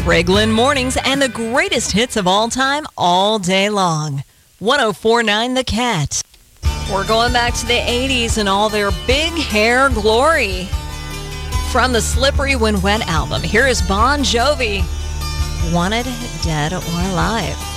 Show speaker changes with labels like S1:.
S1: Greg Lynn Mornings and the greatest hits of all time, all day long. 104.9 The Cat. We're going back to the 80s and all their big hair glory. From the Slippery When Wet album, here is Bon Jovi, Wanted Dead or Alive.